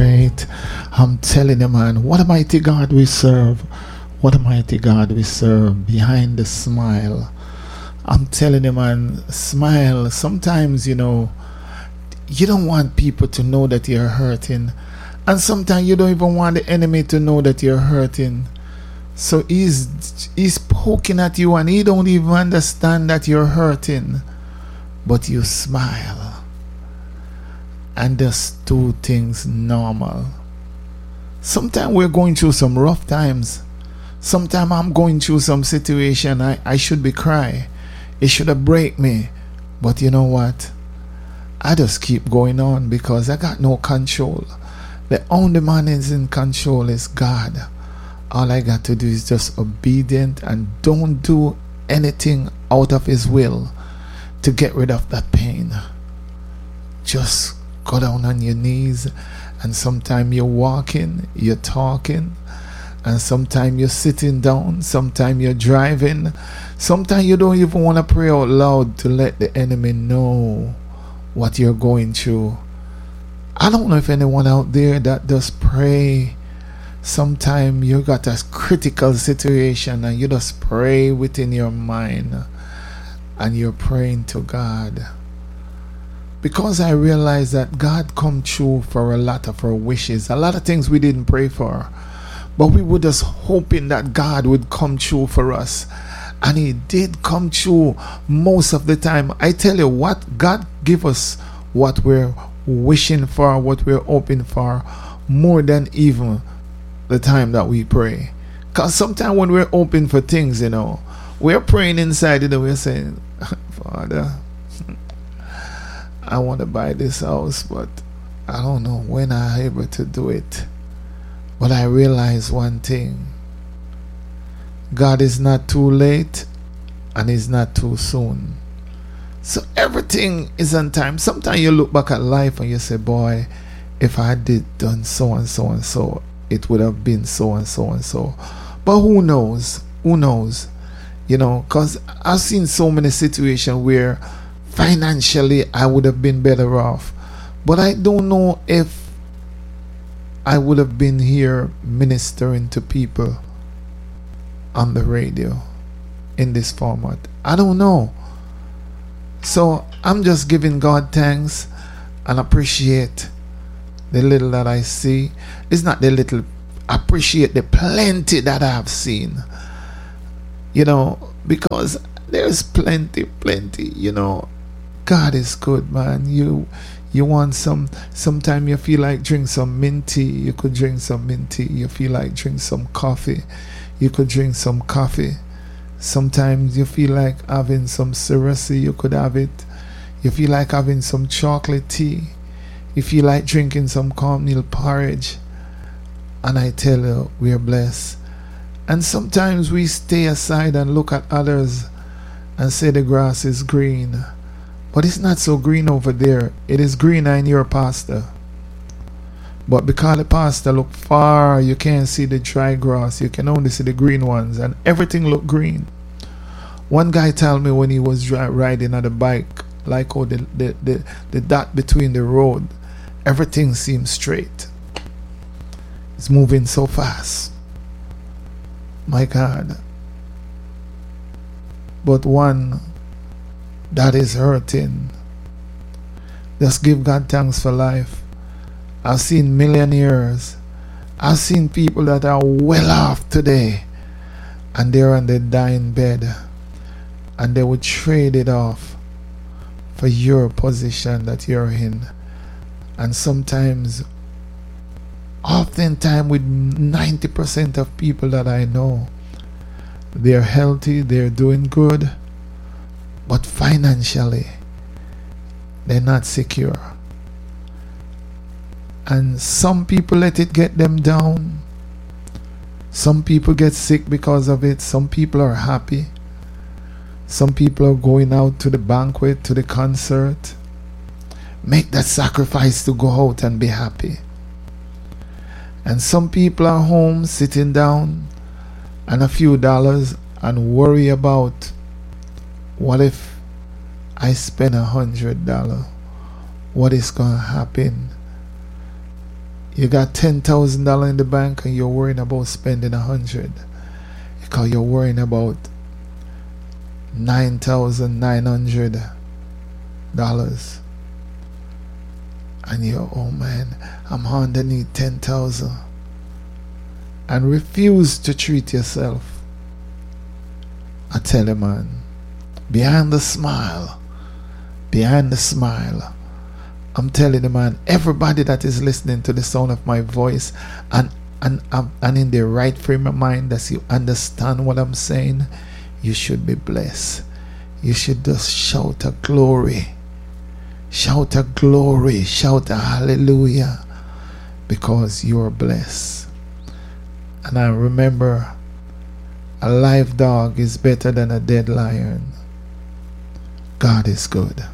great. I'm telling you, man, what a mighty God we serve. What a mighty God we serve behind the smile. I'm telling you, man, smile. Sometimes, you don't want people to know that you're hurting. And sometimes you don't even want the enemy to know that you're hurting. So he's poking at you and he don't even understand that you're hurting. But you smile. And just do things normal. Sometimes we're going through some rough times. Sometimes I'm going through some situation. I should be crying. It should have break me. But you know what? I just keep going on because I got no control. The only man is in control is God. All I got to do is just obedient and don't do anything out of his will to get rid of that pain. Just go down on your knees, and sometimes you're walking, you're talking, and sometimes you're sitting down, sometimes you're driving, sometimes you don't even want to pray out loud to let the enemy know what you're going through. I don't know if anyone out there that does pray. Sometimes you got a critical situation and you just pray within your mind and you're praying to God. Because I realize that God come true for a lot of our wishes, a lot of things we didn't pray for, but we were just hoping that God would come true for us. And he did come true most of the time. I tell you what, God give us what we're wishing for, what we're hoping for, more than even the time that we pray. Because sometimes when we're hoping for things, we're praying inside, we're saying, Father, I want to buy this house, but I don't know when I'm able to do it. But I realize one thing. God is not too late and he's not too soon. So everything is on time. Sometimes you look back at life and you say, boy, if I did done so and so and so, it would have been so and so and so. But who knows? Who knows? Because I've seen so many situations where financially I would have been better off. But I don't know if I would have been here ministering to people on the radio in this format. I don't know. So I'm just giving God thanks and appreciate the little that I see. It's not the little, appreciate the plenty that I've seen. Because there's plenty. God is good, man. You want sometime you feel like drink some mint tea, you could drink some mint tea. You feel like drink some coffee, you could drink some coffee. Sometimes you feel like having some Cerasi, you could have it. You feel like having some chocolate tea. You feel like drinking some cornmeal porridge. And I tell you, we are blessed. And sometimes we stay aside and look at others and say the grass is green. But it's not so green over there. It is greener in your pasture. But because the pasture look far, you can't see the dry grass. You can only see the green ones. And everything look green. One guy told me when he was riding on the bike, like the dot between the road, everything seems straight. It's moving so fast. My God. But one that is hurting, just give God thanks for life. I've seen millionaires. I've seen people that are well off today and they're on their dying bed and they would trade it off for your position that you're in. And sometimes, oftentimes with 90% of people that I know, they're healthy, they're doing good, but financially they're not secure. And some people let it get them down. Some people get sick because of it. Some people are happy. Some people are going out to the banquet, to the concert. Make that sacrifice to go out and be happy. And some people are home sitting down and a few dollars and worry about, what if I spend $100? What is going to happen? You got $10,000 in the bank and you're worrying about spending $100 because you're worrying about $9,900 and you're, oh man, I'm underneath 10,000, and refuse to treat yourself. I tell you, man, behind the smile, I'm telling you, man, everybody that is listening to the sound of my voice and in the right frame of mind, that you understand what I'm saying, you should be blessed. You should just shout a glory. Shout a glory. Shout a hallelujah. Because you are blessed. And I remember, a live dog is better than a dead lion. God is good.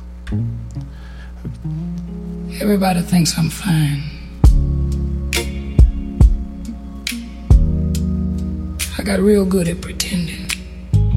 Everybody thinks I'm fine. I got real good at pretending.